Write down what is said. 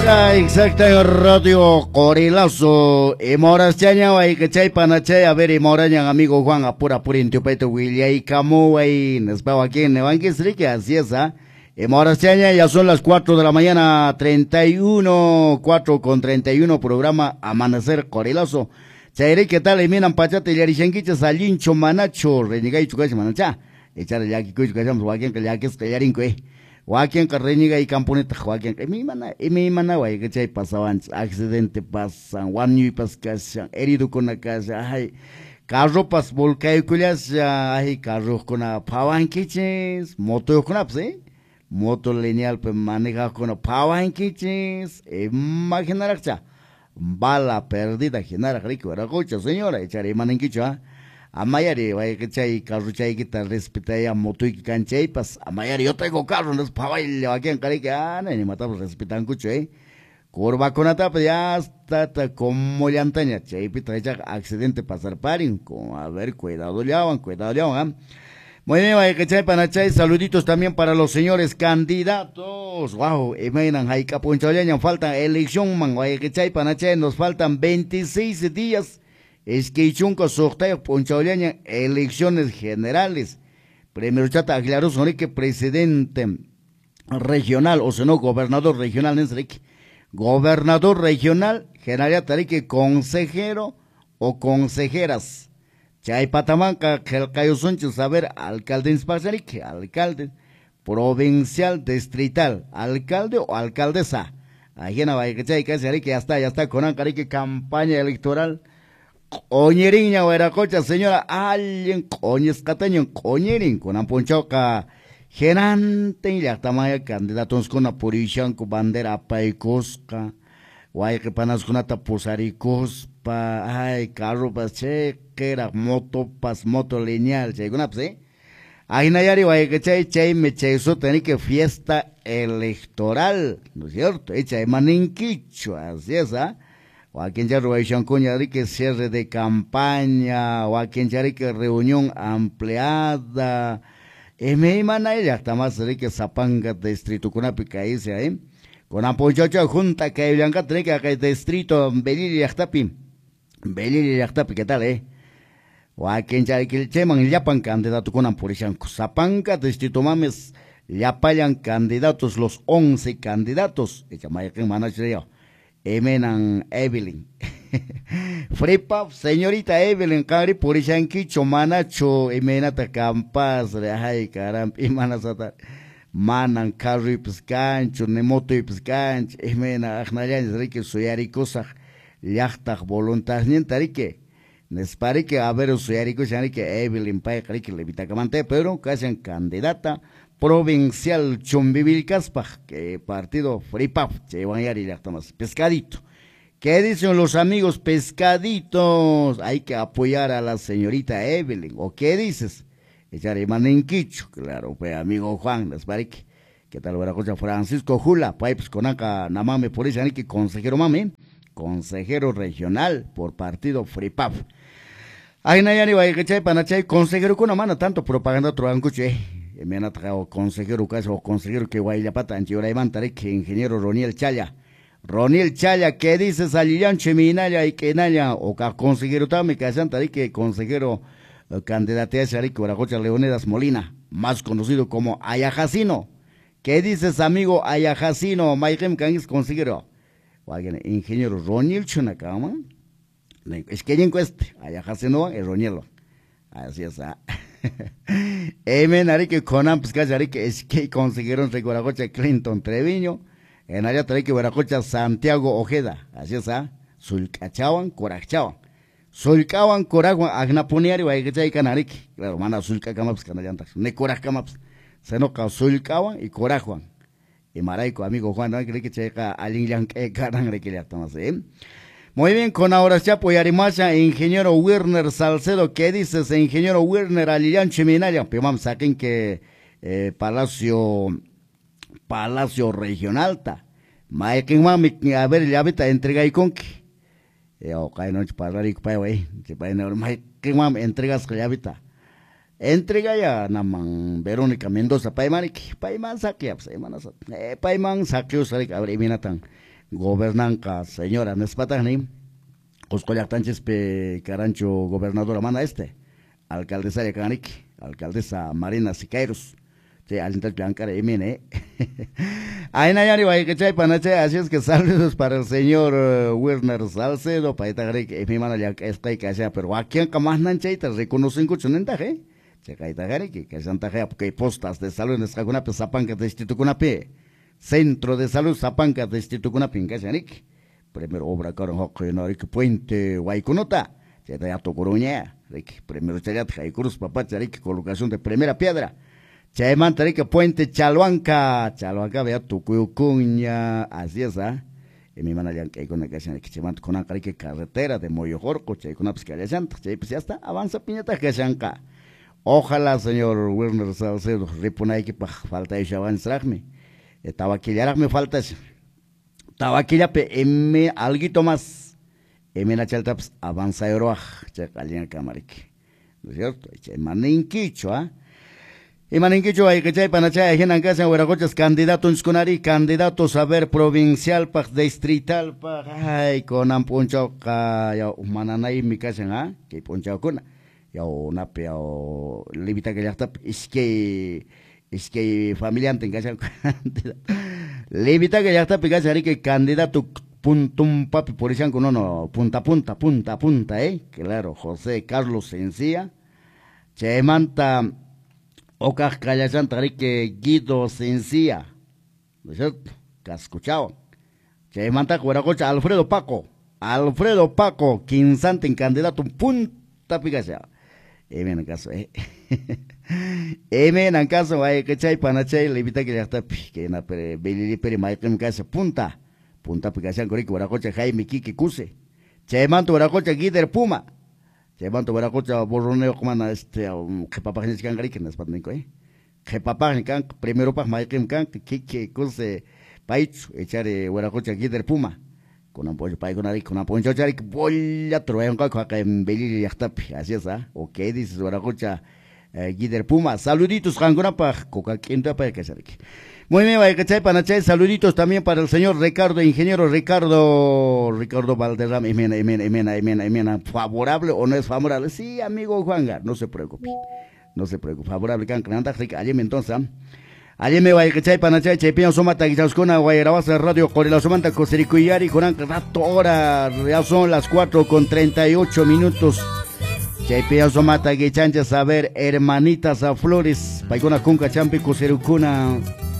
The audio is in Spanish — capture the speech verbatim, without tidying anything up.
Hora exacta en Radio Corilazo. Emoras chaña way que chay panachay a ver emorañan amigo Juan apura pura intupeto William y Camu way nos veo aquí en Evangelio que así es ah. Emoras chaña ya son las cuatro de la mañana treinta y uno cuatro con treinta y uno programa Amanecer Corilazo. Chayre que tal eminan pachate yarishanquicha salincho manacho renigay chucacha manacha. Echar ya que cuyo que llamos wagen que ya que es que yarinque. Wakian carreniga y camponeta wakian mi mana mi mana way que chay pasaban accidente pasan one y pascasan herido con la casa ay carro pas volcay culias ay carro con a pawan kitchens moto con apse moto lineal pe maneja con a pawan kitchens imaginar cha bala perdida generar rico era cocha señora echaré manenquicha Amayari, vaya que chay, carro chay que te respeta ya moto y canche pas amayari yo tengo carro, no es para baile, aquí en cari que ah, ni matamos respetan cucho, eh. Curva con atapa ya está como llantaña, chay pita hecha accidente pasar parin, con a ver, cuidado leaban, cuidado leaban, ¿eh? Muy bien, vaya que chay panachay, saluditos también para los señores candidatos, wow, imaginan, hay capuncholeña, falta elección, man, vaya que chay panachay, nos faltan veintiséis días. Es que chunco sorteo ponchauliaña elecciones generales. Primero chata aclaró sobre que presidente regional, o sea no, gobernador regional, no es gobernador regional, general tarique consejero o consejeras. Chay patamanca, que el cayo soncho saber, alcalde inspazarique, alcalde provincial distrital, alcalde o alcaldesa. Ahí no va que chay casi ya está, ya está con ancarique campaña electoral. Coñeriña o era cocha señora alguien coñes cataño coñerin con amponchoca genante y la tamaya candidatos con apurishan con bandera paicosca guay que panas con atapusaricos pa ay carro pas che que era moto pas moto lineal che una pues ay nayari guay que che che me che eso tiene que fiesta electoral no es cierto echa de maninquicho así es ah o a quien ya Rubaishan Cuña que cierre de campaña, o a quien ya que reunión ampliada, y me imana ella hasta más que Zapanga distrito con una picaícia, eh, con apoyo junta que blanca tiene que acá distrito Belil y Yachtapi, Belil y Yachtapi, ¿qué tal, eh? O a quien ya que el cheman yapan candidato con amporishan, Zapanga distrito mames, yapayan candidatos, los once candidatos, y chamaya que manager Emenan Evelyn. Fripa, señorita Evelyn, cari por Ishanquicho, manacho, emenata campas, ay, caram, y manasata, manan, carri, piscancho, nemoto y piscancho, emena, ajnayan, rique, suyaricosa, llachtak, voluntad, nientarique, nesparique, a ver, suyarico, que Evelyn, pay, carique, levitacamante, pero casi candidata provincial Chumbibil Caspaj, que partido Fripaf, che van a ir más pescadito. ¿Qué dicen los amigos pescaditos? Hay que apoyar a la señorita Evelyn. ¿O qué dices? Echaré manenquicho, claro, pues amigo Juan, les parece. ¿Qué tal, buena cosa? Francisco Jula, pues con acá, namame por eso, que consejero mame, consejero regional por partido Fripaf. Ay, Nayani, vaya que chay, panachay, consejero con una mano, tanto propaganda troancuche. Me han atragado consejero caso o consejero que Guayapata en Chiorayman que ingeniero Roniel Chaya. Roniel Chaya, ¿qué dices a Lilian Cheminaya y que Naya o que consejero también que hayan que consejero eh, candidatea a Rico Aragocha Leonidas Molina, más conocido como Ayajacino? ¿Qué dices amigo Ayajacino? Maikem Kangis consejero. O alguien ingeniero Roniel Chunacama. Es que hay encueste, Ayajacino es Ronielo. Así es. ¿Ah? Emen Arique Conan pues que Arique es que consiguieron Recoracocha Clinton Treviño, en área Tarique Veracocha Santiago Ojeda, así es, ¿ah? Sulcachawan, Corachawan, Sulcawan, Coraguan, Agnapuniari, Vaigachay Canarique, claro, mana Sulca Camaps Canayantas, Necoraj Camaps, Senoca Sulcawan y Corajuan, y Maraico, amigo Juan, no cree que checa Alinyan Caran Requiliatamas, ¿eh? Muy bien, con ahora Chapo y Arimacha, ingeniero Werner Salcedo, ¿qué dices, ingeniero Werner Alilian Chiminaya? Pimam saquen que eh, Palacio, Palacio Regional, ta. Maiken mami, a ver, ya vete, entrega y con que. Eh, o cae noche para la rico, güey, se puede no, Maiken mami, entregas que ya vete. Entrega ya, naman, Verónica Mendoza, Paiman, Paiman saquea, pues, eh, Paiman saqueos, a ver, minatan. gobernanca señora Nespatani, Oscoyactanches pe Carancho gobernadora mana este, alcaldesa de Canic, alcaldesa Marina Siqueiros, che alintal blanca de Emine. Ahí Nayari va que chay panache, así es que saludos para el señor uh, Werner Salcedo, para esta que mi mana ya está y que sea, pero aquí en Camasnan chay te reconocen cuchonentaje. Che kaita gari que que santa gea porque postas de salud en esta cuna pe sapanca de instituto cuna pe centro de salud sapanca de instituto cuna pinga janik primero obra caron hoco no que puente guayconota che da to coruña que primero chayat hay cruz papá charik colocación de primera piedra che mantari que puente Chalhuanca Chalhuanca vea tu cuña así es ah y mi mana ya que con la que se que mant con una que carretera de Moyojorco che con una pescaria santa che pues ya está avanza piñata que shanka. Ojalá, señor Werner Salcedo, ripunay que falta de Shaban Strachme. Estaba aquí, ya me falta eso. Estaba aquí, ya pe, eme, alguito más. Eme na chaltaps, avanza euroaj, che, alien camarik. ¿No es cierto? Che, maninquicho, ¿ah? Y maninquicho, hay que chay panachay, hay en casa, hueracochas, candidato en Skunari, candidato saber provincial, pa, distrital, pa, ay, con ampuncho, ka, ya, mananay, mi casa, ¿ah? Que puncho kuna. Ya una pea o limita que ya está es que es que familia tenga limita que ya está pegado ahí que candidato puntum papi por eso no no punta punta punta punta eh claro José Carlos Sencilla che manta ocas callasan tari que Guido Sencilla ¿no es cierto? ¿Que has escuchado? Che manta cueracocha Alfredo Paco Alfredo Paco quinzante en candidato punta pegado. Emen en caso, eh. Emen en caso, ay, que chay panachay, le invita que ya está, que na pere, belili pere, maikem casa, punta, punta, picación, corrique, baracocha, Jaime, Kiki, Cuse, Chaymanto, baracocha, Guider, Puma, Chaymanto, baracocha, borroneo, como este, que papá, que can, que nas patnico, eh. Que papá, can, primero pa, maikem can, Kiki, Cuse, Paichu, echare, baracocha, Guider, Puma. Con un pollo para con ari con un poncho chari que voy a traer un caco acá en Belili y hasta así es ah ok dices Baracocha Guider Puma saluditos Jangona para coca quinta para que se muy bien vaya que chay panachay saluditos también para el señor Ricardo ingeniero Ricardo Ricardo Valderrama emena emena emena emena emena favorable o no es favorable sí amigo Juanga no se preocupe no se preocupe favorable can cananta rica allí entonces allí me va a echar panachay chepino somata guisauscona guayrabas radio corela somanta cosericuyari con rato hora ya son las cuatro con treinta y ocho minutos chepino somata guichancha saber hermanitas a flores paigona kunka champi cosericuna